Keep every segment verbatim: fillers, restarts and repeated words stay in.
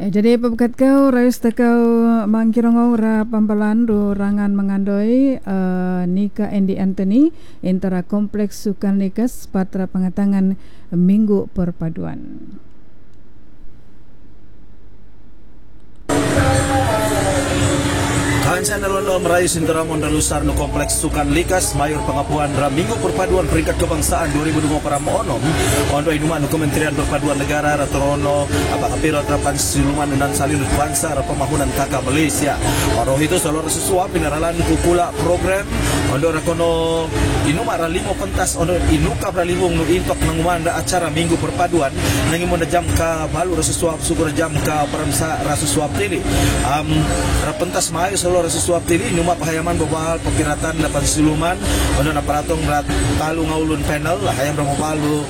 Ya, jadi pepkat kau rais tekau mangkirongau ra pampalan do rangan mengandoi uh, Nika Andy Anthony intara kompleks sukan likas patra pengatangan minggu perpaduan. Kansa nalondo meraih sinterang onda lusar no kompleks sukan likas mayor pengapuan ra minggu perpaduan peringkat kebangsaan dua ribu dua puluh empat onom ondo inuman no Kementerian Perpaduan Negara ratorono apa kapiro trapan siluman dan salin bangsa ra pemahunan kakak Malaysia. Oro itu salor sesuap pinaralan kukula program ondo rakono inuma ra limo pentas ondo inuka ra limong no intok nangumanda acara minggu perpaduan nangimon jam ka balu ra sesuap syukur jam ka peramsa ra sesuap tili um, ra pentas mayo salor sesuap tili numa pahayaman bobal pekiratan dapat siluman ono na paratong rat talu ngaulun panel hayam ra mobalu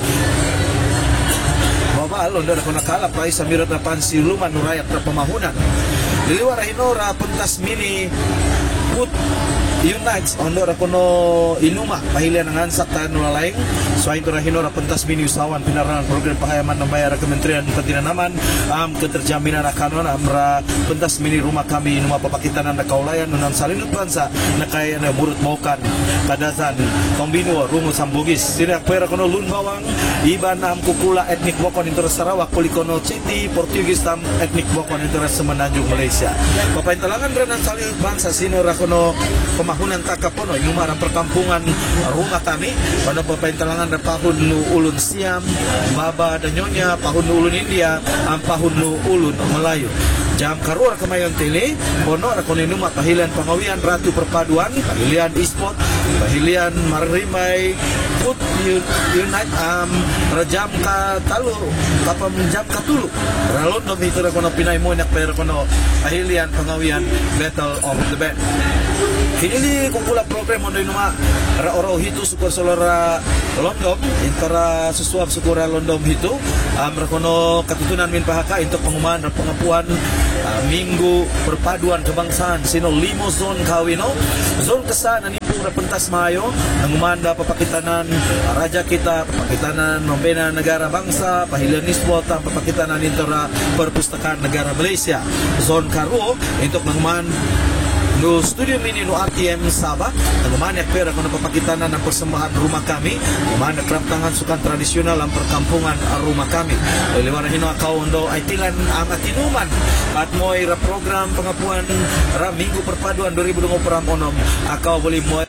bobal ono na kuna kala prai samirot na pan siluman nurayat ra pemahunan diliwar hinora pentas mini put Unites ondo ra kono inuma pahilian ngansak tan nulalaing selain tu rahinora pentas mini usahawan pinaranan program pahayaman nambayar Kementerian Pertinaman am keterjaminan akanon amra pentas mini rumah kami inuma papakitanan na kaulayan nunan salinut bansa na kaya na burut mokan kadazan kombino rungo sambugis sinak pera kono lun bawang iban am kukula etnik bokon inter Sarawak kulikono citi Portugis tam etnik bokon inter Semenanjung Malaysia papaintalangan renan salinut bangsa sino ra kono pemahunan takapono inumarang perkampungan rumah kami pada pepentalangan dan pahun nu ulun Siam Baba dan Nyonya pahun nu ulun India am pahun nu ulun Melayu jam karuar kemayon tele pono rakon inuma pahilian pengawian ratu perpaduan pahilian e-sport pahilian marimai put unite am rajam ka talu kapam jam ka tulu ralon no itu rakon pinay mo nak pero kono pahilian pengawian battle of the band kini kumpula program ondo inuma ra oro hitu syukur solora londom intara sesuap syukur londom hitu am rakono katutunan min pahaka untuk pengumuman ra pengapuan uh, minggu perpaduan kebangsaan sino limo zon kawino zon kesan ani ra pentas mayo nangumanda papakitanan uh, raja kita papakitanan nombena negara bangsa pahilian ispo tam papakitanan intara perpustakaan negara Malaysia zon karuo untuk nanguman no studio mini no R T M Sabah nagumana pera kono papakitanan ng persembahan rumah kami nagumana kraftangan sukan tradisional ang perkampungan rumah kami liwara hino akaw ondo ay tilan ang atinuman at mo'y ra program pengapuan ra minggu perpaduan dua ribu dua puluh empat onom akaw boleh mo'y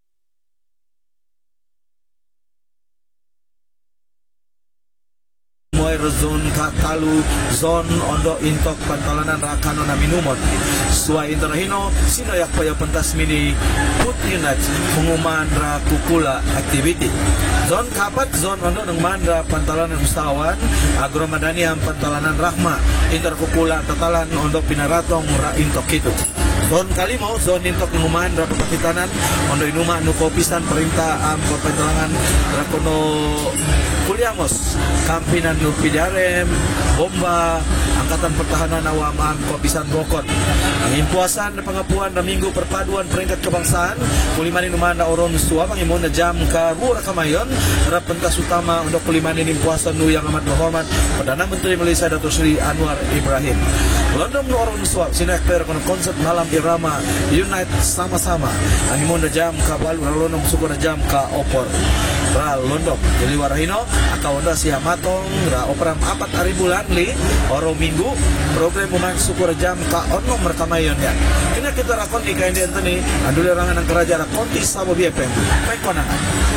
zon katalu zon ondo intok pantalanan rakano na minumon suai interhino sino yak payo pentas mini put unit pengumuman ra kukula activity zon kapat zon ondo ng mandra pantalanan usahawan agromadani ang pantalanan rahma interkukula tatalan ondo pinaratong ra intok itu zon kalimo zon intok pengumuman ra papakitanan ondo inuma no kopisan perintah am pentalangan ra kono kuliamos kampinan no pidarem bomba angkatan pertahanan awaman kopisan bokon ang impuasan na pangapuan na minggu perpaduan peringkat kebangsaan kulimanin naman na oron suwang imon na jam ka mura kamayon ra pentas utama untuk kulimanin impuasan nu yang amat berhormat Perdana Menteri Malaysia Datuk Seri Anwar Ibrahim London nu oron suwang sinekper kono konsep malam irama unite sama-sama ang imon na jam ka balu ralonong suko na jam ka opor ra London jadi warahino akawanda si hamatong ra operam apat hari bulan li oro minggu program uman syukur jam ka onom merkamayon ya kini kita rakon di kain di Anthony anduli orangan ng kerajaan konti sabo B F M pengkonangan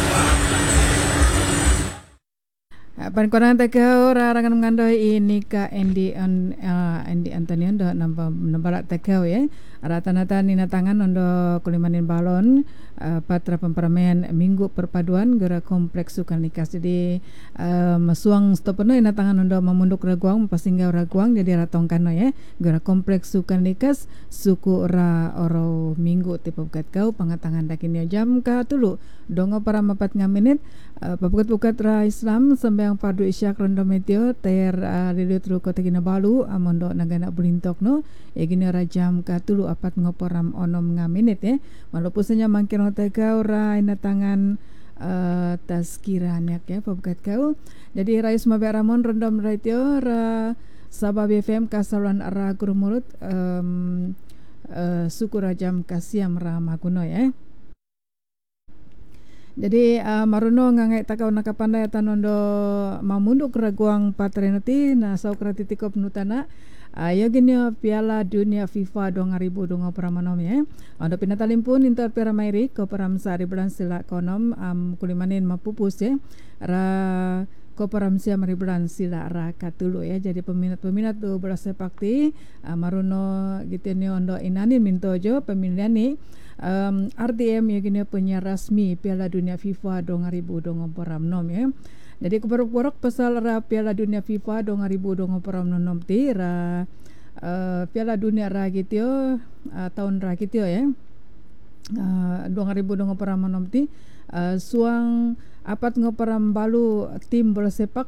Pankonan tekau rarangan mengandoi Nika Andy on uh, Andy Anthony ndo namba nambarak tekau ya rata-rata nina tangan ondo kulimanin balon uh, patra pempermen minggu perpaduan gera kompleks sukan likas jadi uh, masuang stopeno ina tangan ondo memunduk raguang pasinggau raguang jadi ratong kano ya gera kompleks sukan likas suku ra oro minggu tipe bukat kau pangatangan dakinnya jam ka tulu dongo para mapat ngaminit uh, pabukat-bukat ra Islam sembayang padu isyak rondo meteo ter uh, radio tru kota Kinabalu amondo nagana bulintok no ya gini rajam ka tulu apat ngoporam onom ngaminit ya walaupun senya mangkin oteka ora ina tangan uh, taskiran ya pabukat kau jadi rais mabe ramon rondom radio ra Sabah B F M kasaluan ara guru mulut um, uh, suku rajam kasiam ramaguno ya. Jadi uh, maruno ngangai takau nakapandai tanondo mamunduk raguang patrenati na saukra titikop nutana ayo gini piala dunia FIFA dua ribu dua puluh ya. Ondo pinatalimpun inter piramairi ko paramsari bulan sila konom um, kulimanin mapupus ya. Ra ko paramsia maribulan sila ra katulu ya. Jadi peminat-peminat tu bola sepak ti uh, maruno gitu ni ondo inanin mintojo pemilihan ni Um, R T M ya gini punya rasmi Piala Dunia FIFA dua ribu dua puluh ya. Jadi keborok-borok pasal ra Piala Dunia FIFA dua ribu dua puluh ti ra uh, Piala Dunia ra gitu uh, tahun ra gitu ya. Uh, dua ribu dua puluh ti uh, suang apat ngoperam balu tim bola sepak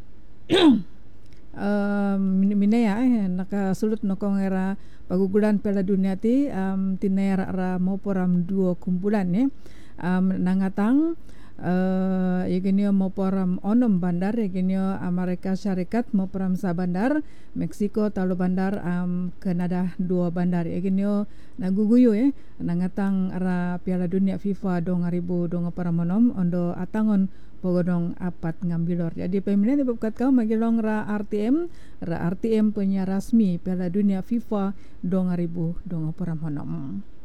um, minaya eh, naka sulut nokong era pagugulan Piala Dunia ti um, tinera ra mo poram duo kumpulan ya um, nangatang uh, yaginio mo poram onom bandar yaginio Amerika Syarikat mo poram sa bandar Meksiko talo bandar um, Kanada dua bandar yaginio naguguyo ya nangatang ra Piala Dunia FIFA dua ribu dua puluh ondo atangon pogodong apat ngambilor. Jadi pemilihan ibukat kau magilong ra R T M, ra R T M punya rasmi Piala Dunia FIFA dua ribu dua puluh.